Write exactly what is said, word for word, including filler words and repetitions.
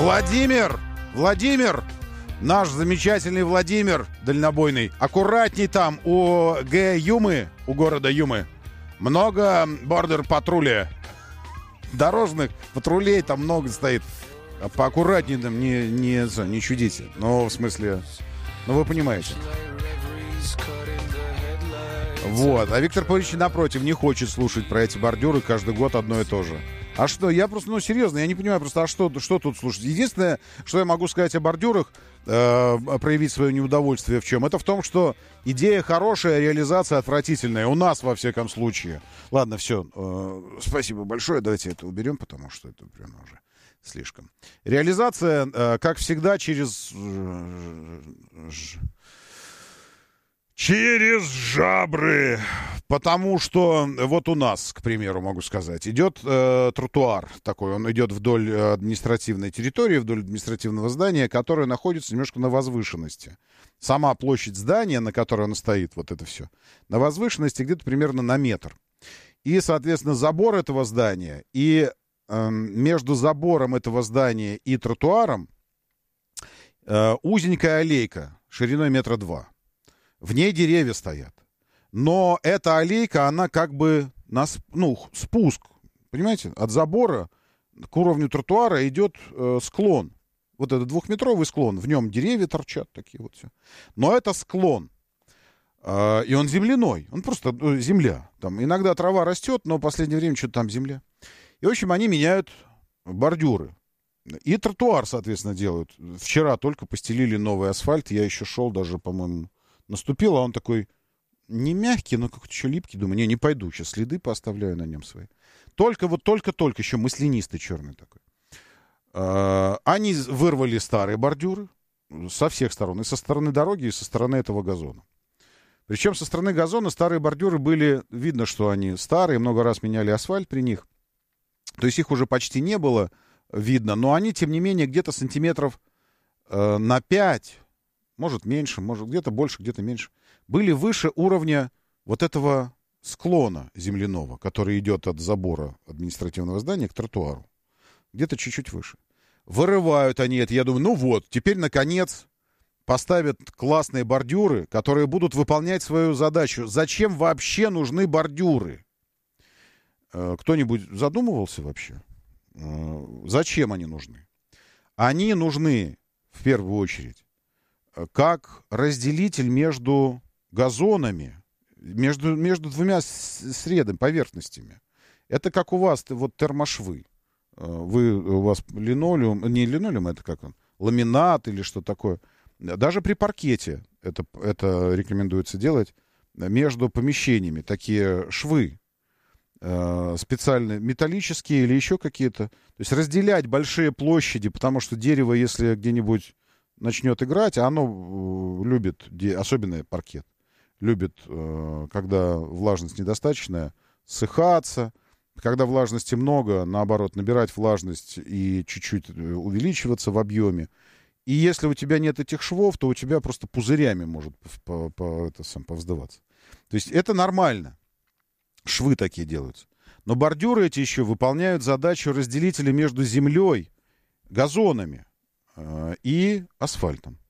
Владимир! Владимир! Наш замечательный Владимир дальнобойный. Аккуратней там у Г. Юмы, у города Юмы. Много бордер-патруля. Дорожных патрулей там много стоит. Поаккуратней там, не, не, не чудите. Ну, в смысле, ну вы понимаете. Вот. А Виктор Павлович, напротив, не хочет слушать про эти бордюры каждый год одно и то же. А что? Я просто, ну, серьезно, я не понимаю просто, а что, что тут слушать? Единственное, что я могу сказать о бордюрах, э, проявить свое неудовольствие в чем, это в том, что идея хорошая, реализация отвратительная. У нас, во всяком случае. Ладно, все. Э, спасибо большое. Давайте это уберем, потому что это прямо уже слишком. Реализация, э, как всегда, через... Э, ж... Через жабры. Потому что вот у нас, к примеру, могу сказать, идет э, тротуар такой. Он идет вдоль административной территории, вдоль административного здания, которое находится немножко на возвышенности. Сама площадь здания, на которой оно стоит, вот это все, на возвышенности где-то примерно на метр. И, соответственно, забор этого здания, и э, между забором этого здания и тротуаром э, узенькая аллейка шириной метра два. В ней деревья стоят. Но эта аллейка, она как бы, на, ну, спуск, понимаете, от забора к уровню тротуара идет э, склон. Вот этот двухметровый склон, в нем деревья торчат такие вот все. Но это склон. Э, и он земляной, он просто э, земля. Там иногда трава растет, но в последнее время что-то там земля. И, в общем, они меняют бордюры. И тротуар, соответственно, делают. Вчера только постелили новый асфальт, я еще шел даже, по-моему... Наступил, а он такой не мягкий, но как-то еще липкий. Думаю, не, не пойду, сейчас следы поставляю на нем свои. Только вот, только-только, еще маслянистый черный такой. А, они вырвали старые бордюры со всех сторон. И со стороны дороги, и со стороны этого газона. Причем со стороны газона старые бордюры были... Видно, что они старые, много раз меняли асфальт при них. То есть их уже почти не было видно. Но они, тем не менее, где-то сантиметров э, на пять... Может, меньше, может, где-то больше, где-то меньше. Были выше уровня вот этого склона земляного, который идет от забора административного здания к тротуару. Где-то чуть-чуть выше. Вырывают они это. Я думаю, ну вот, теперь, наконец, поставят классные бордюры, которые будут выполнять свою задачу. Зачем вообще нужны бордюры? Кто-нибудь задумывался вообще? Зачем они нужны? Они нужны, в первую очередь, как разделитель между газонами, между, между двумя средами, поверхностями. Это как у вас вот термошвы. Вы, у вас линолеум, не линолеум, это как он, ламинат или что такое. Даже при паркете это, это рекомендуется делать между помещениями. Такие швы э, специальные, металлические или еще какие-то. То есть разделять большие площади, потому что дерево, если где-нибудь начнет играть, а оно э, любит, особенно паркет, любит, э, когда влажность недостаточная, ссыхаться. Когда влажности много, наоборот, набирать влажность и чуть-чуть увеличиваться в объеме. И если у тебя нет этих швов, то у тебя просто пузырями может по, по, это сам, повздаваться. То есть это нормально. Швы такие делаются. Но бордюры эти еще выполняют задачу разделителя между землей, газонами э, и асфальтом.